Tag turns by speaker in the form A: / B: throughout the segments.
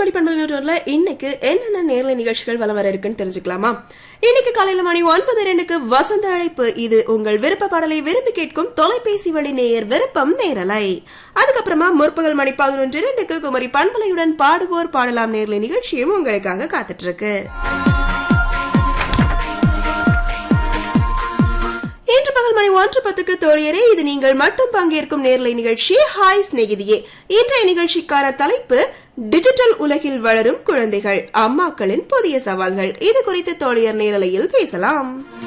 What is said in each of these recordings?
A: குமரி பண்பலை இன்னைக்கு என்னென்ன நேர்ல நிகழ்ச்சிகள் வலம் வர இருக்குன்னு தெரிஞ்சுக்கலாமா? இன்னைக்கு காலையில மணி 9:02 வசந்த அழைப்பு. இது உங்கள் விருப்ப பாடலை விரும்பி கேட்கும் தொலைபேசி வழி நேயர் விருப்பம் நேரலை. அதுக்கப்புறமா முற்பகல் மணி 11:02 குமரி பண்பலையுடன் பாடுவோர் பாடலாம் நேர்ல நிகழ்ச்சியும் உங்களுக்காக காத்துட்டு இருக்கு. இன்று பகல் மணி 1:10 தோழியரே, இது நீங்கள் மட்டும் பங்கேற்கும் நேர்லை நிகழ்ச்சி ஹாய் சிநேகிதியே. இன்றைய நிகழ்ச்சிக்கான தலைப்பு டிஜிட்டல் உலகில் வளரும் குழந்தைகள், அம்மாக்களின் புதிய சவால்கள். இது குறித்து தோழியர் நேரலையில் பேசலாம்.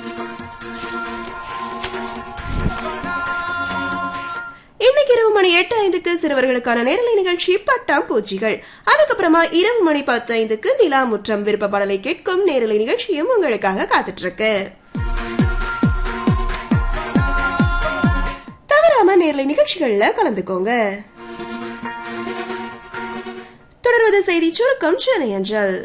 A: இன்னைக்கு இரவு மணி 8:05 சிறுவர்களுக்கான நேரலை நிகழ்ச்சி பட்டாம்பூச்சிகள். அதுக்கப்புறமா இரவு மணி 10:05 நிலா முற்றம் விருப்ப பாடலை கேட்கும் நேரலை நிகழ்ச்சியும் உங்களுக்காக காத்துட்டு இருக்கு. தவறாம நேரலை நிகழ்ச்சிகள்ல கலந்துக்கோங்க. தொடர்வது செய்தி சுருக்கம் சென்னை அஞ்சல்.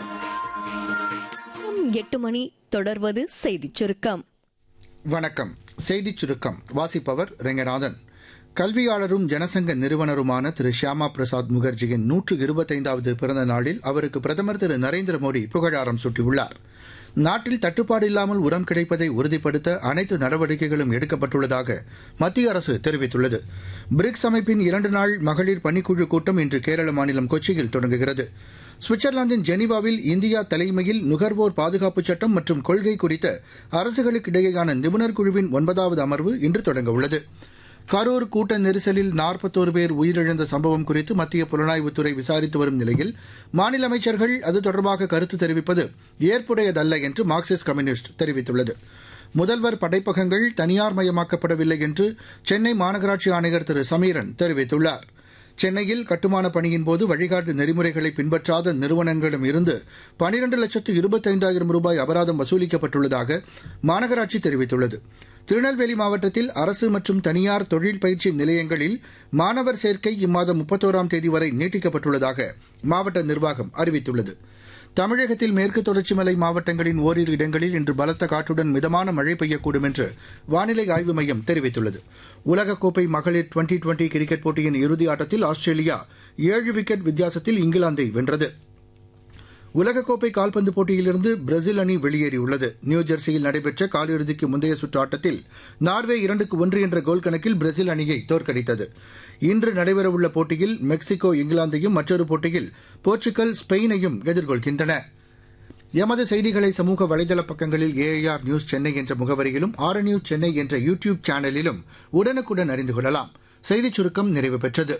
B: 8 மணி தொடர்வது செய்தி சுருக்கம்.
C: வணக்கம். செய்தி சுருக்கம் வாசிப்பவர் ரெங்கநாதன். கல்வியாளரும் ஜனசங்க நிறுவனருமான திரு ஷியாமா பிரசாத் முகர்ஜியின் 125வது பிறந்த நாளில் அவருக்கு பிரதமர் திரு நரேந்திர மோடி புகழாரம் சூட்டியுள்ளார். நாட்டில் தட்டுப்பாடு இல்லாமல் உரம் கிடைப்பதை உறுதிப்படுத்த அனைத்து நடவடிக்கைகளும் எடுக்கப்பட்டுள்ளதாக மத்திய அரசு தெரிவித்துள்ளது. பிரிக்ஸ் அமைப்பின் 2 நாள் மகளிர் பணிக்குழு கூட்டம் இன்று கேரள மாநிலம் கொச்சியில் தொடங்குகிறது. சுவிட்சர்லாந்தின் ஜெனீவாவில் இந்தியா தலைமையில் நுகர்வோர் பாதுகாப்பு சட்டம் மற்றும் கொள்கை குறித்த அரசுகளுக்கிடையேயான நிபுணர் குழுவின் 9வது அமர்வு இன்று தொடங்கவுள்ளது. கரூர் கூட்ட நெரிசலில் 41 பேர் உயிரிழந்த சம்பவம் குறித்து மத்திய புலனாய்வுத்துறை விசாரித்து வரும் நிலையில் மாநில அமைச்சர்கள் அது தொடர்பாக கருத்து தெரிவிப்பது ஏற்புடையதல்ல என்று மார்க்சிஸ்ட் கம்யூனிஸ்ட் தெரிவித்துள்ளது. முதல்வர் படைப்பகங்கள் தனியார் மயமாக்கப்படவில்லை என்று சென்னை மாநகராட்சி ஆணையர் திரு சமீரன் தெரிவித்துள்ளார். சென்னையில் கட்டுமான பணியின் போது வழிகாட்டு நெறிமுறைகளை பின்பற்றாத நிறுவனங்களிடம் இருந்து 12,25,000 ரூபாய் அபராதம் வசூலிக்கப்பட்டுள்ளதாக மாநகராட்சி தெரிவித்துள்ளது. திருநெல்வேலி மாவட்டத்தில் அரசு மற்றும் தனியார் தொழில் பயிற்சி நிலையங்களில் மாணவர் சேர்க்கை இம்மாதம் 31ஆம் தேதி வரை நீட்டிக்கப்பட்டுள்ளதாக மாவட்ட நிர்வாகம் அறிவித்துள்ளது. தமிழகத்தில் மேற்கு தொடர்ச்சி மலை மாவட்டங்களின் ஓரிரு இடங்களில் இன்று பலத்த காற்றுடன் மிதமான மழை பெய்யக்கூடும் என்று வானிலை ஆய்வு மையம் தெரிவித்துள்ளது. உலகக்கோப்பை மகளிர் டுவெண்டி கிரிக்கெட் போட்டியின் இறுதி ஆட்டத்தில் ஆஸ்திரேலியா 7 விக்கெட் வித்தியாசத்தில் இங்கிலாந்தை வென்றது. உலகக்கோப்பை கால்பந்து போட்டியிலிருந்து பிரேசில் அணி வெளியேறியுள்ளது. நியூஜெர்சியில் நடைபெற்ற காலிறுதிக்கு முந்தைய சுற்று ஆட்டத்தில் நார்வே 2-1 என்ற கோல் கணக்கில் பிரேசில் அணியை தோற்கடித்தது. இன்று நடைபெறவுள்ள போட்டியில் மெக்சிகோ இங்கிலாந்தையும், மற்றொரு போட்டியில் போர்ச்சுகல் ஸ்பெயினையும் எதிர்கொள்கின்றன. எமது செய்திகளை சமூக வலைதள பக்கங்களில் AIR நியூஸ் சென்னை என்ற முகவரியிலும், RNews சென்னை என்ற யூடியூப் சேனலிலும் உடனுக்குடன் அறிந்து கொள்ளலாம். செய்திச் சுருக்கம் நிறைவு பெற்றது.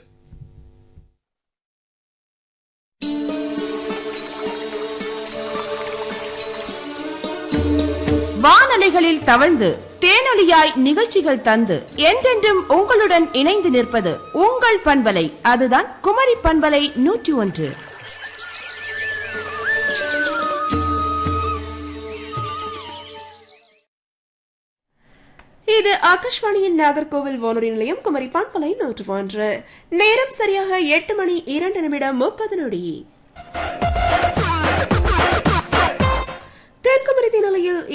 D: வானலைகளில் தவழ்ந்து தேனொலியாய் நிகழ்ச்சிகள் தந்து என்றென்றும் உங்களுடன் இணைந்து நிற்பது உங்கள் பண்பலை. அதுதான் குமரி பண்பலை 101.
A: இது ஆகாஷ்வாணியின் நாகர்கோவில் வானொலி நிலையம் குமரி பண்பலை 101. நேரம் சரியாக 8 மணி 2 நிமிடம் 30 நொடி. தென்குமரி நிலையில்